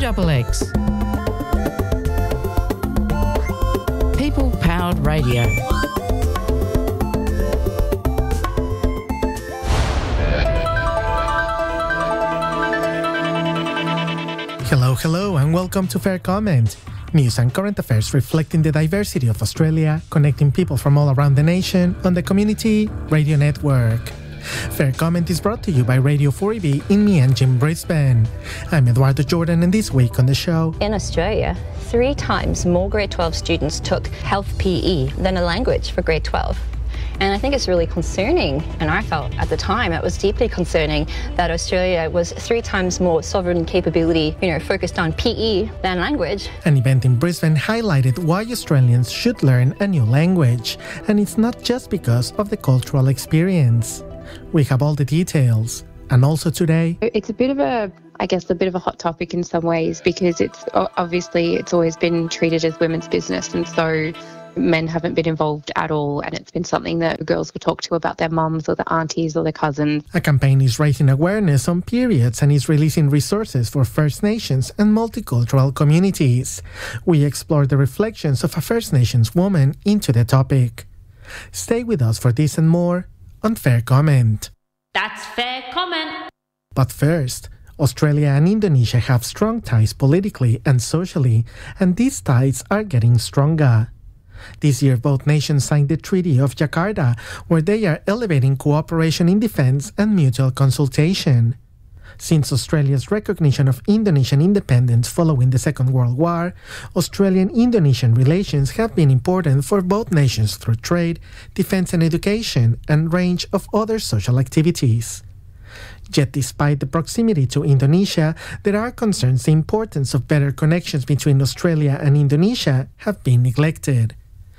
2XX. People-powered radio. Hello, and welcome to Fair Comment. News and current affairs reflecting the diversity of Australia, connecting people from all around the nation on the Community Radio Network. Fair Comment is brought to you by Radio 4EB in Meanjin, Brisbane. I'm Eduardo Jordan, and this week on the show... In Australia, 3 times more grade 12 students took health PE than a language for grade 12. And I think it's really concerning, and I felt at the time it was deeply concerning that Australia was 3 times more sovereign capability, focused on PE than language. An event in Brisbane highlighted why Australians should learn a new language, and it's not just because of the cultural experience. We have all the details. And also today... It's a bit of a hot topic in some ways, because it's always been treated as women's business, and so men haven't been involved at all, and it's been something that girls will talk to about their mums or their aunties or their cousins. A campaign is raising awareness on periods and is releasing resources for First Nations and multicultural communities. We explore the reflections of a First Nations woman into the topic. Stay with us for this and more on Fair Comment. That's Fair Comment. But first, Australia and Indonesia have strong ties politically and socially, and these ties are getting stronger. This year, both nations signed the Treaty of Jakarta, where they are elevating cooperation in defense and mutual consultation. Since Australia's recognition of Indonesian independence following the Second World War, Australian-Indonesian relations have been important for both nations through trade, defense and education, and range of other social activities. Yet despite the proximity to Indonesia, there are concerns the importance of better connections between Australia and Indonesia have been neglected.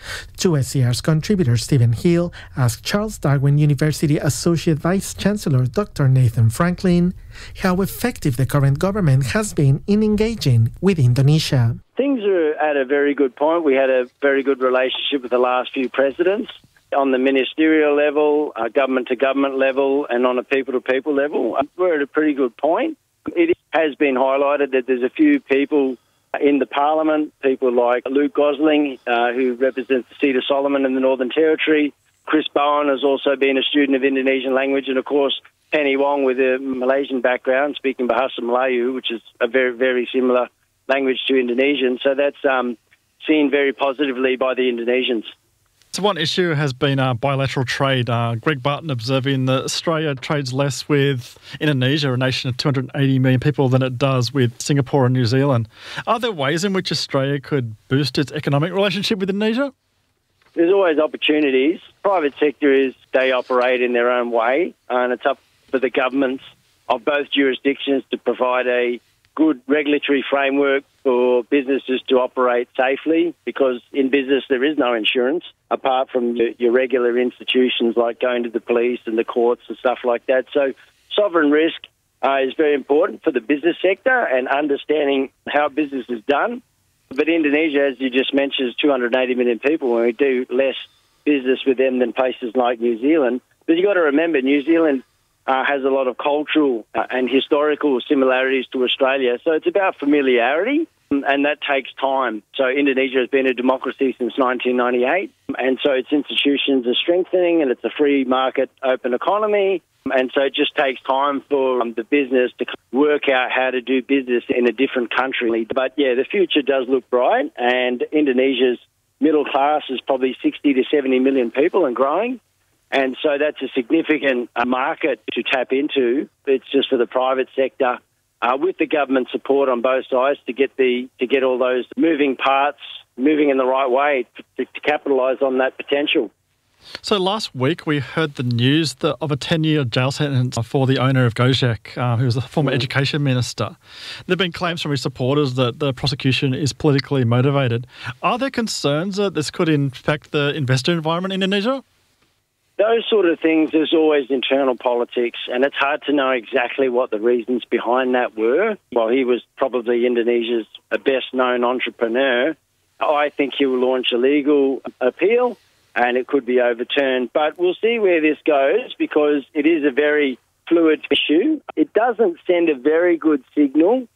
2SER's contributor Stephen Hill asked Charles Darwin University Associate Vice Chancellor Dr. Nathan Franklin how effective the current government has been in engaging with Indonesia. Things are at a very good point. We had a very good relationship with the last few presidents on the ministerial level, government-to-government level, and on a people-to-people level. We're at a pretty good point. It has been highlighted that there's a few people in the Parliament, people like Luke Gosling, who represents the seat of Solomon in the Northern Territory. Chris Bowen has also been a student of Indonesian language, and of course Penny Wong with a Malaysian background, speaking Bahasa Melayu, which is a very, very similar language to Indonesian. So that's seen very positively by the Indonesians. So one issue has been bilateral trade. Greg Barton observing that Australia trades less with Indonesia, a nation of 280 million people, than it does with Singapore and New Zealand. Are there ways in which Australia could boost its economic relationship with Indonesia? There's always opportunities. Private sector they operate in their own way, and it's up to the governments of both jurisdictions to provide a good regulatory framework for businesses to operate safely, because in business there is no insurance apart from your regular institutions like going to the police and the courts and stuff like that. So sovereign risk is very important for the business sector and understanding how business is done. But Indonesia, as you just mentioned, is 280 million people, and we do less business with them than places like New Zealand. But you've got to remember, New Zealand has a lot of cultural and historical similarities to Australia. So it's about familiarity, and that takes time. So Indonesia has been a democracy since 1998, and so its institutions are strengthening, and it's a free market, open economy. And so it just takes time for the business to work out how to do business in a different country. But yeah, the future does look bright, and Indonesia's middle class is probably 60 to 70 million people and growing. And so that's a significant market to tap into. It's just for the private sector, with the government support on both sides to get all those moving parts moving in the right way to capitalise on that potential. So last week we heard the news of a 10-year jail sentence for the owner of Gojek, who was the former education minister. There have been claims from his supporters that the prosecution is politically motivated. Are there concerns that this could impact the investor environment in Indonesia? Those sort of things, there's always internal politics, and it's hard to know exactly what the reasons behind that were. While he was probably Indonesia's best-known entrepreneur, I think he will launch a legal appeal, and it could be overturned. But we'll see where this goes, because it is a very fluid issue. It doesn't send a very good signal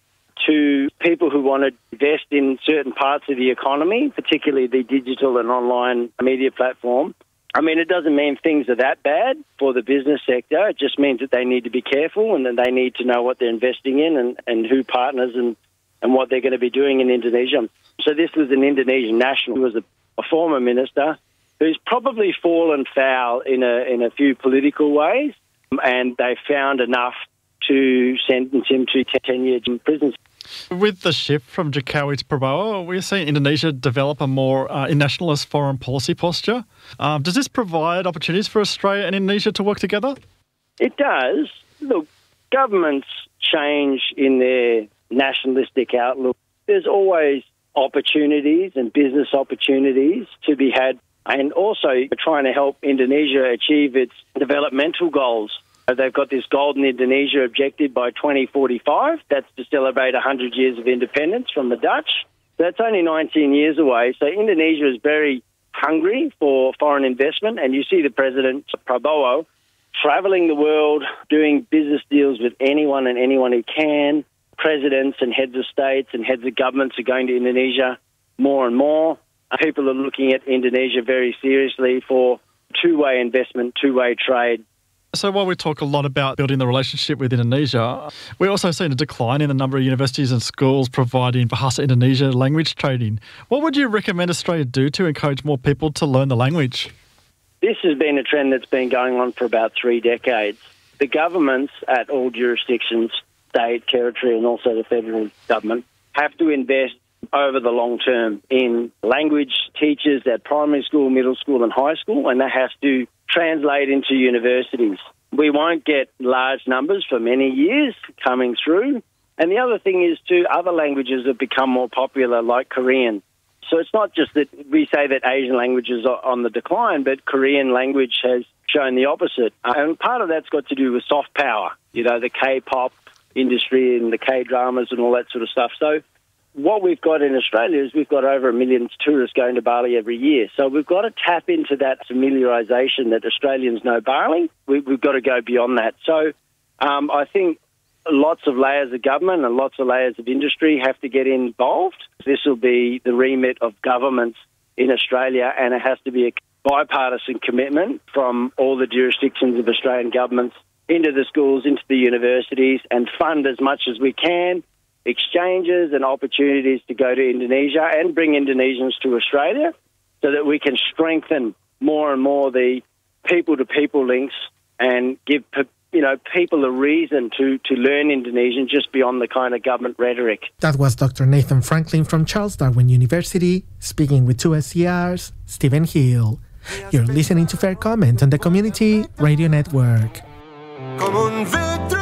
to people who want to invest in certain parts of the economy, particularly the digital and online media platform. I mean, it doesn't mean things are that bad for the business sector. It just means that they need to be careful and that they need to know what they're investing in and who partners and what they're going to be doing in Indonesia. So this was an Indonesian national who was a former minister who's probably fallen foul in a few political ways, and they found enough to sentence him to 10 years in prison. With the shift from Jokowi to Prabowo, we're seeing Indonesia develop a more internationalist foreign policy posture. Does this provide opportunities for Australia and Indonesia to work together? It does. Look, governments change in their nationalistic outlook. There's always opportunities and business opportunities to be had, and also trying to help Indonesia achieve its developmental goals. They've got this Golden Indonesia objective by 2045. That's to celebrate 100 years of independence from the Dutch. That's only 19 years away. So Indonesia is very hungry for foreign investment. And you see the President, Prabowo, travelling the world, doing business deals with anyone and anyone he can. Presidents and heads of states and heads of governments are going to Indonesia more and more. People are looking at Indonesia very seriously for two-way investment, two-way trade. So while we talk a lot about building the relationship with Indonesia, we're also seeing a decline in the number of universities and schools providing Bahasa Indonesia language training. What would you recommend Australia do to encourage more people to learn the language? This has been a trend that's been going on for about 3 decades. The governments at all jurisdictions, state, territory, and also the federal government, have to invest over the long term in language teachers at primary school, middle school and high school, and that has to translate into universities. We won't get large numbers for many years coming through. And the other thing is, too, other languages have become more popular, like Korean. So it's not just that we say that Asian languages are on the decline, but Korean language has shown the opposite. And part of that's got to do with soft power, you know, the K-pop industry and the K-dramas and all that sort of stuff. So what we've got in Australia is we've got over 1 million tourists going to Bali every year. So we've got to tap into that familiarisation that Australians know Bali. We've got to go beyond that. So I think lots of layers of government and lots of layers of industry have to get involved. This will be the remit of governments in Australia, and it has to be a bipartisan commitment from all the jurisdictions of Australian governments into the schools, into the universities, and fund as much as we can exchanges and opportunities to go to Indonesia and bring Indonesians to Australia so that we can strengthen more and more the people-to-people links and give people a reason to learn Indonesian just beyond the kind of government rhetoric. That was Dr. Nathan Franklin from Charles Darwin University, speaking with 2SCR's Stephen Hill. You're listening to Fair Comment on the Community Radio Network.